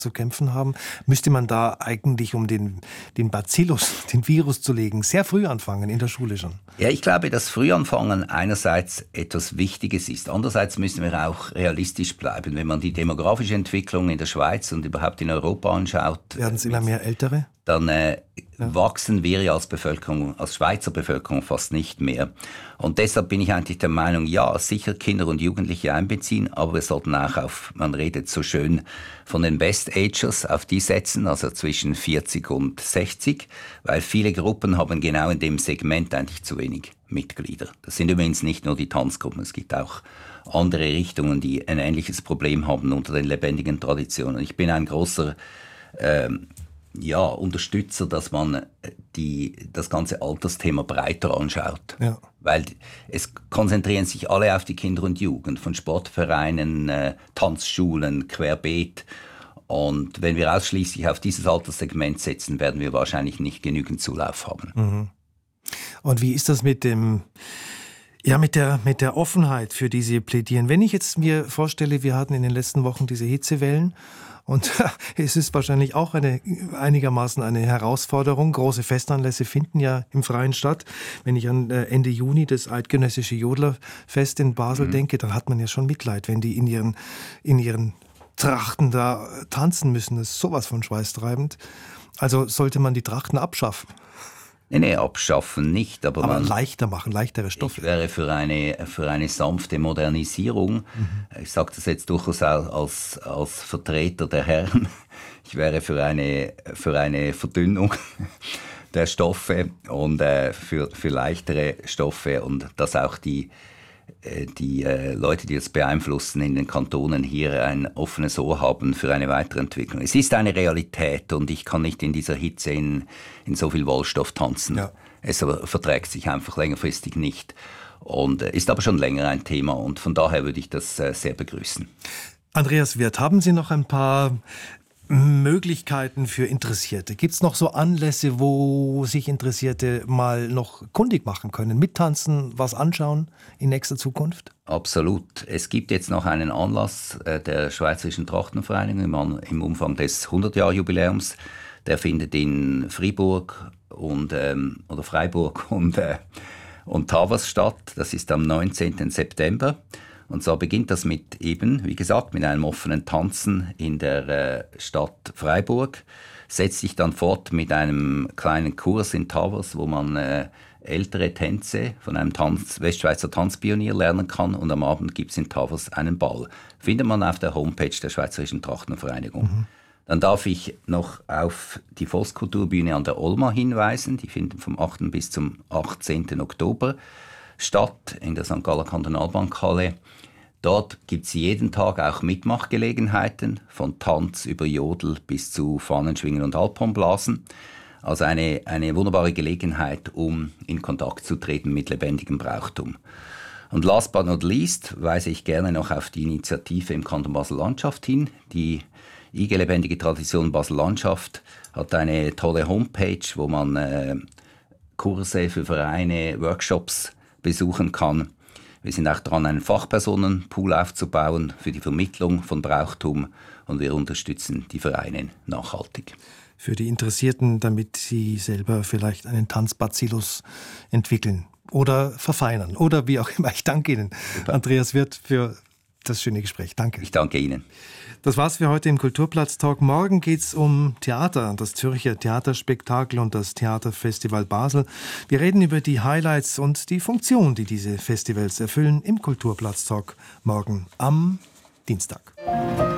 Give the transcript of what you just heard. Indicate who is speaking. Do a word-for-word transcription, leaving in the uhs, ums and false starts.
Speaker 1: zu kämpfen haben, müsste man da eigentlich, um den, den Bacillus, den Virus zu legen, sehr früh anfangen, in der Schule schon?
Speaker 2: Ja, ich glaube, dass Frühanfangen einerseits etwas Wichtiges ist. Andererseits müssen wir auch realistisch bleiben. Wenn man die demografische Entwicklung in der Schweiz und überhaupt in Europa anschaut,
Speaker 1: werden es immer mehr Ältere?
Speaker 2: Dann äh, ja. wachsen wir ja als Bevölkerung, als Schweizer Bevölkerung fast nicht mehr. Und deshalb bin ich eigentlich der Meinung, ja, sicher Kinder und Jugendliche einbeziehen, aber wir sollten auch auf, man redet so schön von den Best-Agers, auf die setzen, also zwischen vierzig und sechzig, weil viele Gruppen haben genau in dem Segment eigentlich zu wenig Mitglieder. Das sind übrigens nicht nur die Tanzgruppen, es gibt auch andere Richtungen, die ein ähnliches Problem haben unter den lebendigen Traditionen. Ich bin ein großer ähm, ja, Unterstützer, dass man die, das ganze Altersthema breiter anschaut. Ja. Weil es konzentrieren sich alle auf die Kinder und Jugend, von Sportvereinen, äh, Tanzschulen, querbeet. Und wenn wir ausschließlich auf dieses Alterssegment setzen, werden wir wahrscheinlich nicht genügend Zulauf haben.
Speaker 1: Mhm. Und wie ist das mit dem... Ja, mit der, mit der Offenheit, für die Sie plädieren. Wenn ich jetzt mir vorstelle, wir hatten in den letzten Wochen diese Hitzewellen und es ist wahrscheinlich auch eine, einigermaßen eine Herausforderung. Große Festanlässe finden ja im Freien statt. Wenn ich an Ende Juni das Eidgenössische Jodlerfest in Basel mhm. denke, dann hat man ja schon Mitleid, wenn die in ihren, in ihren Trachten da tanzen müssen. Das ist sowas von schweißtreibend. Also sollte man die Trachten abschaffen.
Speaker 2: Nee, nee, abschaffen nicht, aber,
Speaker 1: aber
Speaker 2: man,
Speaker 1: leichter machen, leichtere Stoffe.
Speaker 2: Ich wäre für eine, für eine sanfte Modernisierung. Mhm. Ich sage das jetzt durchaus als, als Vertreter der Herren. Ich wäre für eine, für eine Verdünnung der Stoffe und äh, für, für leichtere Stoffe und dass auch die, äh, die äh, Leute, die das beeinflussen in den Kantonen, hier ein offenes Ohr haben für eine Weiterentwicklung. Es ist eine Realität und ich kann nicht in dieser Hitze in, in so viel Wollstoff tanzen. Ja. Es aber verträgt sich einfach längerfristig nicht und äh, ist aber schon länger ein Thema und von daher würde ich das äh, sehr begrüßen.
Speaker 1: Andreas Wirth, haben Sie noch ein paar Möglichkeiten für Interessierte? Gibt es noch so Anlässe, wo sich Interessierte mal noch kundig machen können? Mittanzen, was anschauen in nächster Zukunft?
Speaker 2: Absolut. Es gibt jetzt noch einen Anlass äh, der Schweizerischen Trachtenvereinigung im, im Umfang des hundert-Jahr-Jubiläums. Der findet in Fribourg und, ähm, oder Freiburg und, äh, und Tavas statt. Das ist am neunzehnten September. Und zwar beginnt das mit eben, wie gesagt, mit einem offenen Tanzen in der äh, Stadt Freiburg, setzt sich dann fort mit einem kleinen Kurs in Tavers, wo man äh, ältere Tänze von einem Tanz, Westschweizer Tanzpionier lernen kann und am Abend gibt es in Tavers einen Ball. Findet man auf der Homepage der Schweizerischen Trachtenvereinigung. Mhm. Dann darf ich noch auf die Volkskulturbühne an der Olma hinweisen, die findet vom achten bis zum achtzehnten Oktober statt in der Sankt Galler Kantonalbankhalle. Dort gibt es jeden Tag auch Mitmachgelegenheiten, von Tanz über Jodel bis zu Fahnenschwingen und Alphornblasen. Also eine, eine wunderbare Gelegenheit, um in Kontakt zu treten mit lebendigem Brauchtum. Und last but not least weise ich gerne noch auf die Initiative im Kanton Basel-Landschaft hin. Die I G Lebendige Tradition Basel-Landschaft hat eine tolle Homepage, wo man äh, Kurse für Vereine, Workshops besuchen kann. Wir sind auch dran, einen Fachpersonenpool aufzubauen für die Vermittlung von Brauchtum und wir unterstützen die Vereine nachhaltig.
Speaker 1: Für die Interessierten, damit sie selber vielleicht einen Tanzbacillus entwickeln oder verfeinern oder wie auch immer. Ich danke Ihnen, Super. Andreas Wirth, für das schöne Gespräch. Danke.
Speaker 2: Ich danke Ihnen.
Speaker 1: Das war's für heute im Kulturplatz-Talk. Morgen geht's um Theater, das Zürcher Theaterspektakel und das Theaterfestival Basel. Wir reden über die Highlights und die Funktion, die diese Festivals erfüllen, im Kulturplatz-Talk morgen am Dienstag.